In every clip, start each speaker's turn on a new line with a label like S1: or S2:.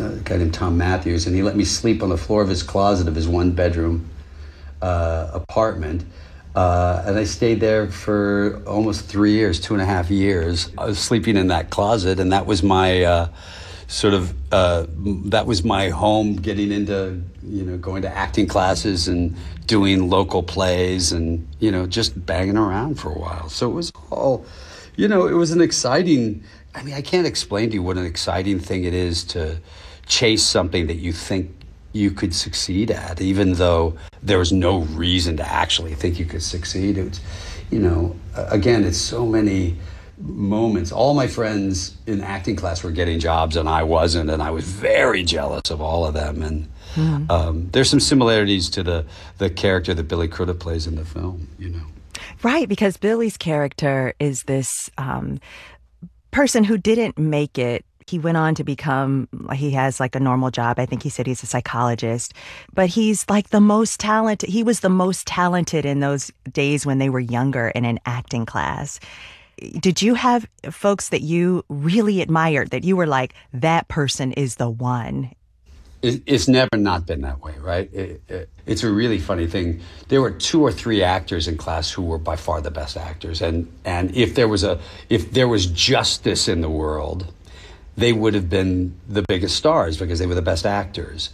S1: a guy named Tom Matthews, and he let me sleep on the floor of his closet of his one-bedroom apartment. And I stayed there for almost 3 years, 2.5 years. I was sleeping in that closet, and that was my that was my home, getting into, going to acting classes and doing local plays and, just banging around for a while. So it was all, it was an exciting, I can't explain to you what an exciting thing it is to chase something that you think you could succeed at, even though there was no reason to actually think you could succeed. It's, again, it's so many moments. All my friends in acting class were getting jobs and I wasn't, and I was very jealous of all of them. And there's some similarities to the character that Billy Crudup plays in the film,
S2: Right, because Billy's character is this person who didn't make it. He went on to he has like a normal job. I think he said he's a psychologist, but he's like the most talented. He was the most talented in those days when they were younger in an acting class. Did you have folks that you really admired, that you were like, that person is the one?
S1: It's never not been that way, right? It's a really funny thing. There were 2 or 3 actors in class who were by far the best actors. And if there was justice in the world, they would have been the biggest stars because they were the best actors.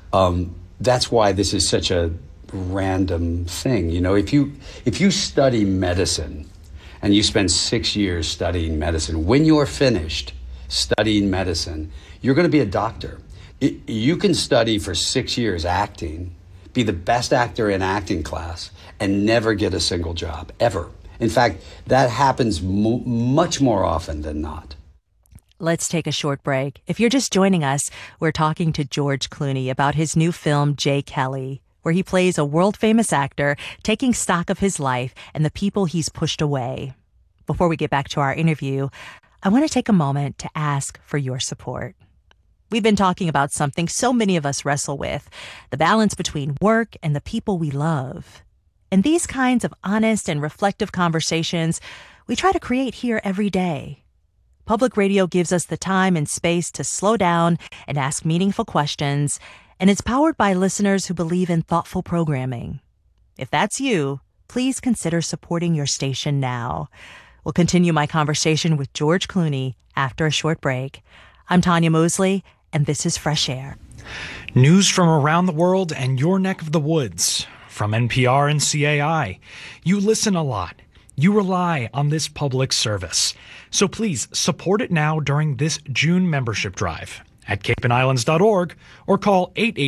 S1: That's why this is such a random thing. If you study medicine and you spend 6 years studying medicine, when you're finished studying medicine, you're going to be a doctor. You can study for 6 years acting, be the best actor in acting class, and never get a single job, ever. In fact, that happens much more often than not.
S2: Let's take a short break. If you're just joining us, we're talking to George Clooney about his new film, Jay Kelly, where he plays a world-famous actor taking stock of his life and the people he's pushed away. Before we get back to our interview, I want to take a moment to ask for your support. We've been talking about something so many of us wrestle with, the balance between work and the people we love. And these kinds of honest and reflective conversations we try to create here every day. Public radio gives us the time and space to slow down and ask meaningful questions, and it's powered by listeners who believe in thoughtful programming. If that's you, please consider supporting your station now. We'll continue my conversation with George Clooney after a short break. I'm Tanya Mosley, and this is Fresh Air.
S3: News from around the world and your neck of the woods. From NPR and CAI. You listen a lot. You rely on this public service. So please support it now during this June membership drive at capeandislands.org or call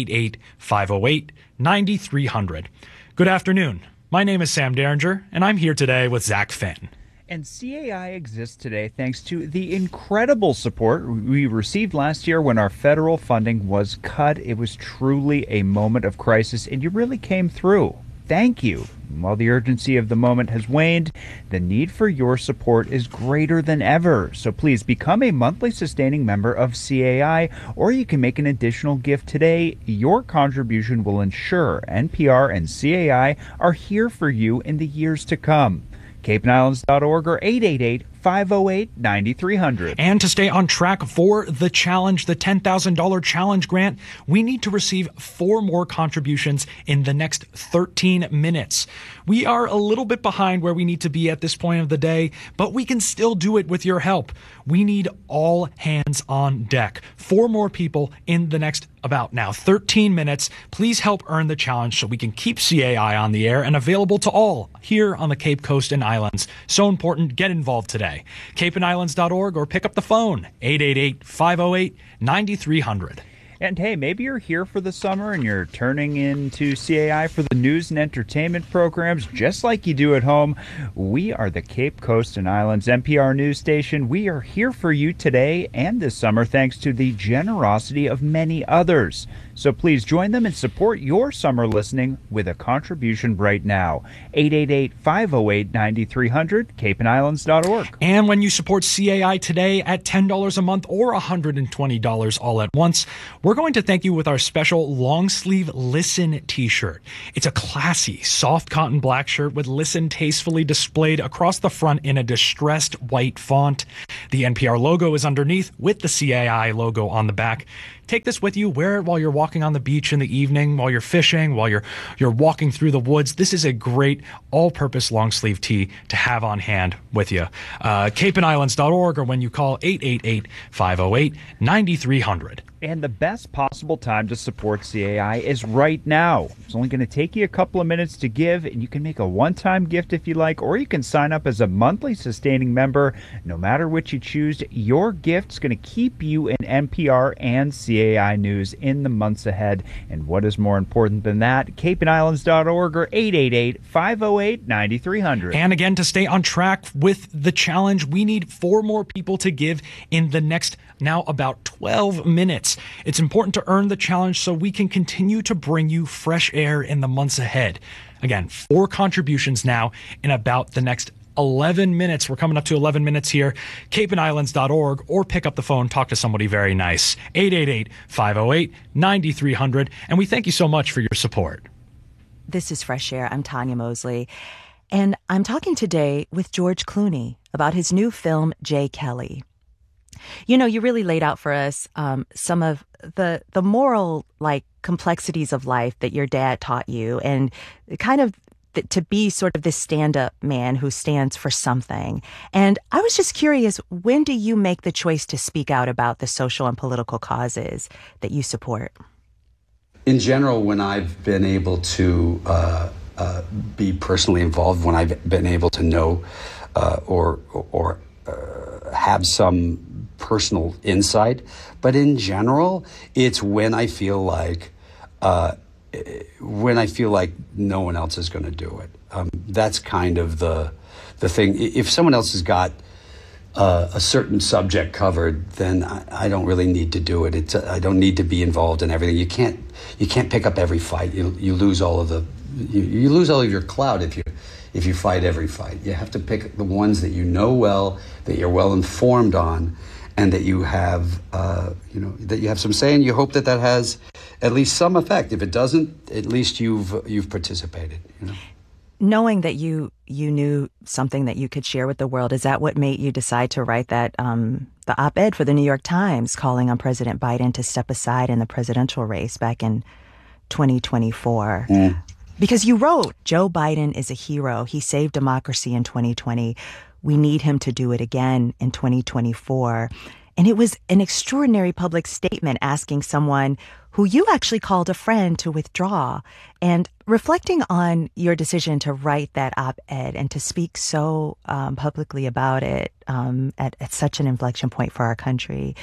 S3: 888-508-9300. Good afternoon. My name is Sam Derringer, and I'm here today with Zach Finn.
S4: And CAI exists today thanks to the incredible support we received last year when our federal funding was cut. It was truly a moment of crisis, and you really came through. Thank you. While the urgency of the moment has waned, the need for your support is greater than ever. So please become a monthly sustaining member of CAI, or you can make an additional gift today. Your contribution will ensure NPR and CAI are here for you in the years to come. capeandislands.org or 888-508-9300.
S3: And to stay on track for the challenge, the $10,000 challenge grant, we need to receive 4 more contributions in the next 13 minutes. We are a little bit behind where we need to be at this point of the day, but we can still do it with your help. We need all hands on deck. 4 more people in the next about now 13 minutes. Please help earn the challenge so we can keep CAI on the air and available to all here on the Cape Coast and Islands. So important. Get involved today. capeandislands.org or pick up the phone, 888-508-9300.
S4: And hey, maybe you're here for the summer and you're turning into CAI for the news and entertainment programs just like you do at home. We are the Cape Coast and Islands NPR news station. We are here for you today and this summer thanks to the generosity of many others. So please join them and support your summer listening with a contribution right now. 888-508-9300, capeandislands.org.
S3: And when you support CAI today at $10 a month or $120 all at once, we're going to thank you with our special long sleeve Listen t-shirt. It's a classy, soft cotton black shirt with Listen tastefully displayed across the front in a distressed white font. The NPR logo is underneath with the CAI logo on the back. Take this with you. Wear it while you're walking on the beach in the evening, while you're fishing, while you're walking through the woods. This is a great all-purpose long sleeve tee to have on hand with you. CapeandIslands.org, or when you call 888-508-9300.
S4: And the best possible time to support CAI is right now. It's only going to take you a couple of minutes to give, and you can make a one-time gift if you like, or you can sign up as a monthly sustaining member. No matter which you choose, your gift's going to keep you in NPR and CAI News in the months ahead. And what is more important than that? CapeandIslands.org or 888-508-9300.
S3: And again, to stay on track with the challenge, we need 4 more people to give in the next now about 12 minutes. It's important to earn the challenge so we can continue to bring you fresh air in the months ahead. Again, 4 contributions now in about the next 11 minutes. We're coming up to 11 minutes here. CapeandIslands.org, or pick up the phone, talk to somebody very nice. 888-508-9300. And we thank you so much for your support.
S2: This is Fresh Air. I'm Tanya Mosley. And I'm talking today with George Clooney about his new film, Jay Kelly. You know, you really laid out for us some of the moral, complexities of life that your dad taught you, and kind of to be sort of this stand-up man who stands for something. And I was just curious, when do you make the choice to speak out about the social and political causes that you support?
S1: In general, when I've been able to be personally involved, when I've been able to know or have some personal insight, but in general, it's when I feel like no one else is going to do it. That's kind of the thing. If someone else has got a certain subject covered, then I don't really need to do it. I don't need to be involved in everything. You can't pick up every fight. You lose all of you lose all of your clout if you fight every fight. You have to pick the ones that you know well, that you're well informed on, and that you have that you have some say, and you hope that has at least some effect. If it doesn't, at least you've participated.
S2: Knowing that you knew something that you could share with the world, is that what made you decide to write that the op-ed for the New York Times calling on President Biden to step aside in the presidential race back in 2024? Because you wrote, Joe Biden is a hero. He saved democracy in 2020. We need him to do it again in 2024. And it was an extraordinary public statement asking someone who you actually called a friend to withdraw. And reflecting on your decision to write that op-ed and to speak so publicly about it at such an inflection point for our country,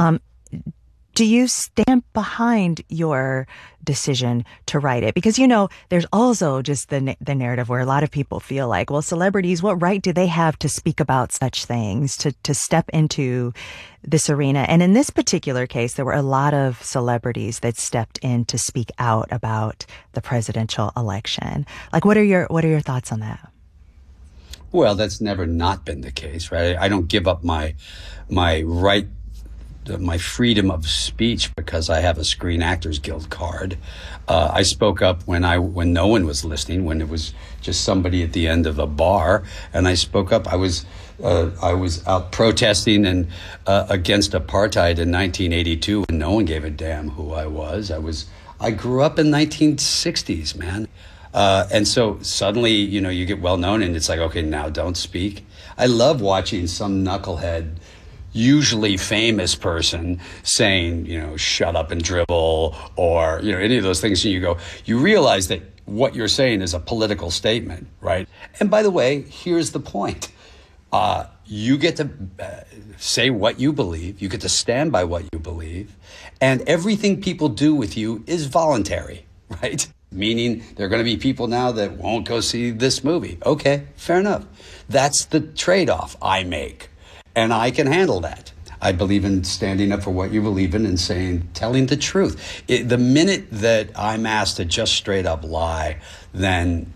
S2: do you stand behind your decision to write it? Because, there's also just the narrative where a lot of people feel like, well, celebrities, what right do they have to speak about such things, to step into this arena? And in this particular case, there were a lot of celebrities that stepped in to speak out about the presidential election. What are your thoughts on that?
S1: Well, that's never not been the case, right? I don't give up my right, my freedom of speech because I have a Screen Actors Guild card. I spoke up when no one was listening, when it was just somebody at the end of a bar, and I spoke up. I was out protesting and against apartheid in 1982, and no one gave a damn who I was. I grew up in 1960s, man. And so suddenly, you get well known, and it's like, okay, now don't speak. I love watching some knucklehead, usually famous person saying, shut up and dribble, or, any of those things. And you realize that what you're saying is a political statement, right? And by the way, here's the point. You get to say what you believe. You get to stand by what you believe. And everything people do with you is voluntary, right? Meaning there are going to be people now that won't go see this movie. Okay, fair enough. That's the trade-off I make. And I can handle that. I believe in standing up for what you believe in and telling the truth. The minute that I'm asked to just straight up lie, then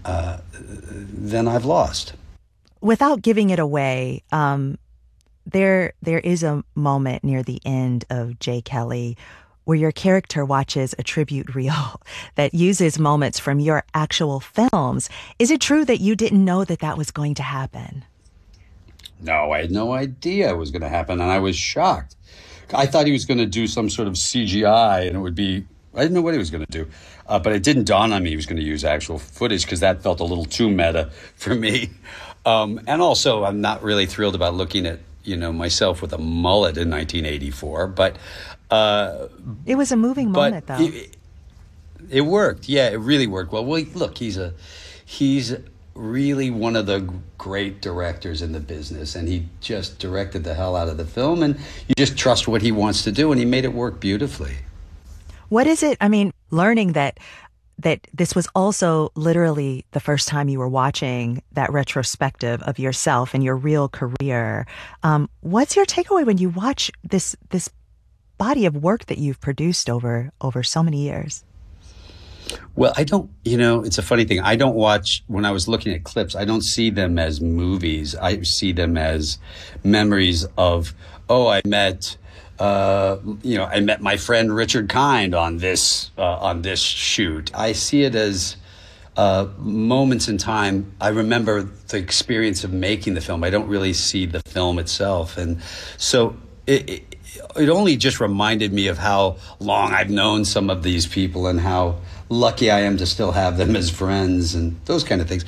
S1: I've lost.
S2: Without giving it away, there is a moment near the end of Jay Kelly where your character watches a tribute reel that uses moments from your actual films. Is it true that you didn't know that was going to happen?
S1: No, I had no idea it was going to happen, and I was shocked I thought he was going to do some sort of CGI, and it would be, I didn't know what he was going to do. But it didn't dawn on me he was going to use actual footage, because that felt a little too meta for me. And also, I'm not really thrilled about looking at, myself with a mullet in 1984. But
S2: it was a moving moment, though.
S1: It worked. Yeah, it really worked well. Well, look, he's really one of the great directors in the business, and he just directed the hell out of the film, and you just trust what he wants to do, and he made it work beautifully.
S2: What is it? I mean, learning that this was also literally the first time you were watching that retrospective of yourself and your real career. What's your takeaway when you watch this body of work that you've produced over so many years?
S1: Well, I don't, it's a funny thing. I don't watch, when I was looking at clips, I don't see them as movies. I see them as memories of, I met my friend Richard Kind on this shoot. I see it as moments in time. I remember the experience of making the film. I don't really see the film itself. And so it only just reminded me of how long I've known some of these people and how lucky I am to still have them as friends and those kind of things.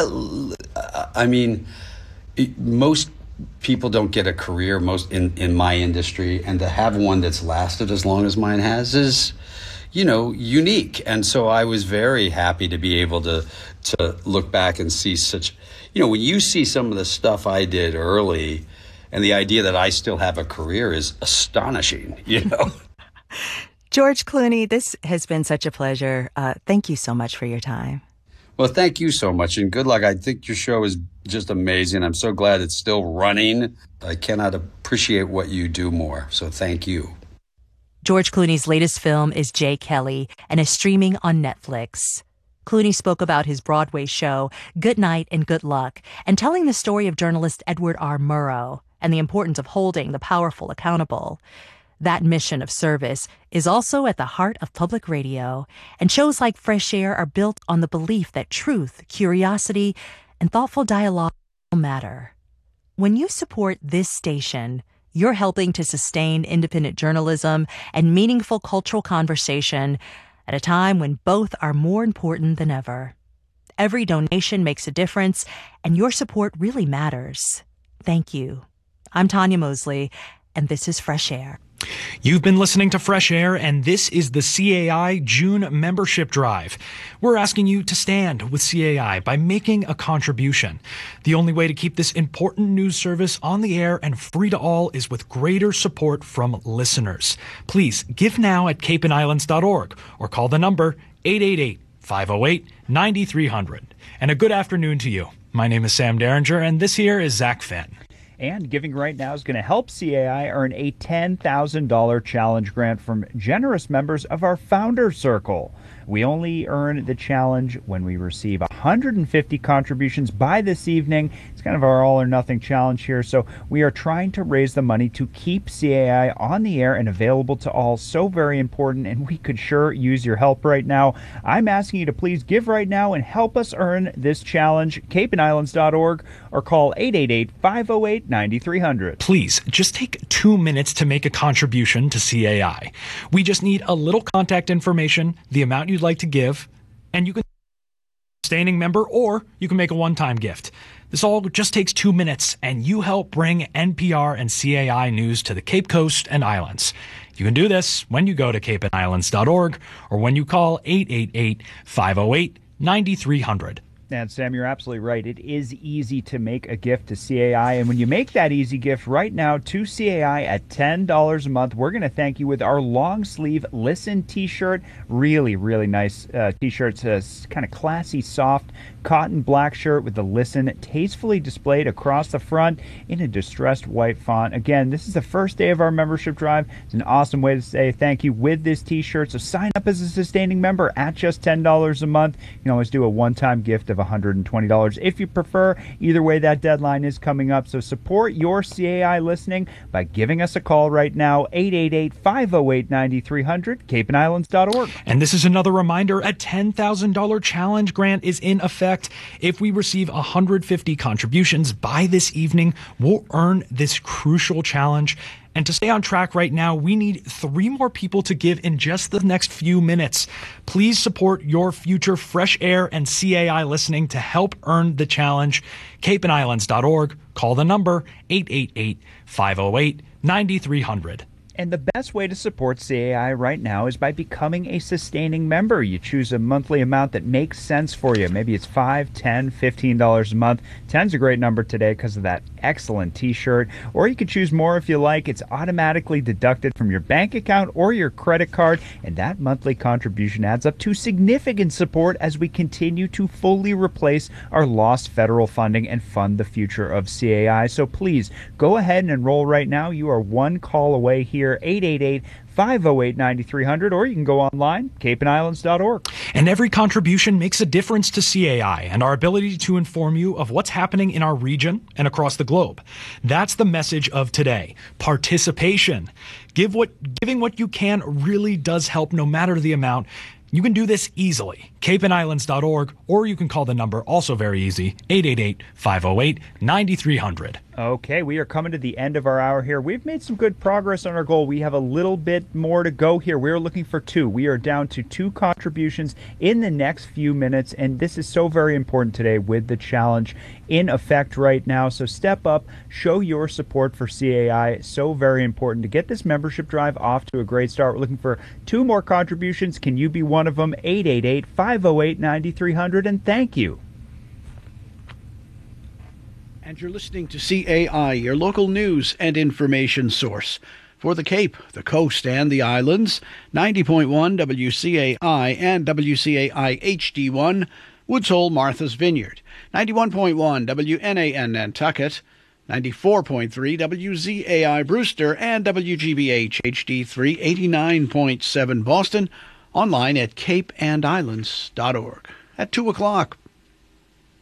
S1: I mean, most people don't get a career in my industry, and to have one that's lasted as long as mine has is, unique. And so I was very happy to be able to look back and see such, when you see some of the stuff I did early, and the idea that I still have a career is astonishing,
S2: George Clooney, this has been such a pleasure. Thank you so much for your time.
S1: Well, thank you so much, and good luck. I think your show is just amazing. I'm so glad it's still running. I cannot appreciate what you do more, so thank you.
S2: George Clooney's latest film is Jay Kelly and is streaming on Netflix. Clooney spoke about his Broadway show, Good Night and Good Luck, and telling the story of journalist Edward R. Murrow and the importance of holding the powerful accountable. That mission of service is also at the heart of public radio, and shows like Fresh Air are built on the belief that truth, curiosity, and thoughtful dialogue matter. When you support this station, you're helping to sustain independent journalism and meaningful cultural conversation at a time when both are more important than ever. Every donation makes a difference, and your support really matters. Thank you. I'm Tanya Mosley, and this is Fresh Air.
S3: You've been listening to Fresh Air, and this is the CAI June membership drive. We're asking you to stand with CAI by making a contribution. The only way to keep this important news service on the air and free to all is with greater support from listeners. Please give now at capeandislands.org or call the number 888-508-9300. And a good afternoon to you. My name is Sam Derringer, and this here is Zach Finn.
S4: And giving right now is going to help CAI earn a $10,000 challenge grant from generous members of our Founder Circle. We only earn the challenge when we receive 150 contributions by this evening. It's kind of our all-or-nothing challenge here, so we are trying to raise the money to keep CAI on the air and available to all. So very important, and we could sure use your help right now. I'm asking you to please give right now and help us earn this challenge. capeandislands.org or call 888-508-9300.
S3: Please, just take 2 minutes to make a contribution to CAI. We just need a little contact information, the amount you'd like to give, and you can be a sustaining member, or you can make a one-time gift. This all just takes 2 minutes, and you help bring NPR and CAI news to the Cape Coast and Islands. You can do this when you go to capeandislands.org or when you call 888-508-9300.
S4: And Sam, you're absolutely right. It is easy to make a gift to CAI. And when you make that easy gift right now to CAI at $10 a month, we're going to thank you with our long sleeve Listen t-shirt. Really, really nice t-shirt. It's kind of classy, soft cotton black shirt with the Listen tastefully displayed across the front in a distressed white font. Again, this is the first day of our membership drive. It's an awesome way to say thank you with this t-shirt. So sign up as a sustaining member at just $10 a month. You can always do a one-time gift of $120 if you prefer. Either way, that deadline is coming up. So support your CAI listening by giving us a call right now, 888-508-9300, capeandislands.org.
S3: And this is another reminder, a $10,000 challenge grant is in effect. If we receive 150 contributions by this evening, we'll earn this crucial challenge. And to stay on track right now, we need 3 more people to give in just the next few minutes. Please support your future fresh air and CAI listening to help earn the challenge. CapeandIslands.org. Call the number 888-508-9300.
S4: And the best way to support CAI right now is by becoming a sustaining member. You choose a monthly amount that makes sense for you. Maybe it's $5, $10, $15 a month. 10's a great number today because of that excellent t-shirt. Or you could choose more if you like. It's automatically deducted from your bank account or your credit card. And that monthly contribution adds up to significant support as we continue to fully replace our lost federal funding and fund the future of CAI. So please go ahead and enroll right now. You are one call away here. 888-508-9300, or you can go online, capeandislands.org.
S3: And every contribution makes a difference to CAI and our ability to inform you of what's happening in our region and across the globe. That's the message of today. Participation. Giving what you can really does help no matter the amount. You can do this easily. CapeandIslands.org, or you can call the number, also very easy, 888-508-9300.
S4: Okay, we are coming to the end of our hour here. We've made some good progress on our goal. We have a little bit more to go here. We're looking for 2. We are down to 2 contributions in the next few minutes, and this is so very important today with the challenge in effect right now. So step up, show your support for CAI. So very important to get this membership drive off to a great start. We're looking for 2 more contributions. Can you be one of them? 888-508-9300, and thank you.
S5: And you're listening to CAI, your local news and information source. For the Cape, the Coast, and the Islands, 90.1 WCAI and WCAI HD1, Woods Hole, Martha's Vineyard, 91.1 WNAN Nantucket, 94.3 WZAI Brewster, and WGBH HD3, 89.7 Boston, online at capeandislands.org. At 2 o'clock,